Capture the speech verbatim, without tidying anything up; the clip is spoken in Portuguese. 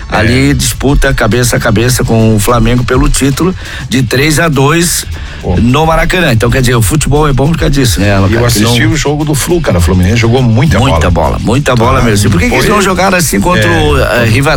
ali disputa cabeça a cabeça com o Flamengo pelo título de três a dois no Maracanã. Então, quer dizer, o futebol é bom por causa disso, né? E eu assisti não... o jogo do Flu, cara, o Fluminense jogou muita, muita bola. Muita bola, muita bola ah, mesmo. E por que, que eles não jogaram assim contra é, o uh, rival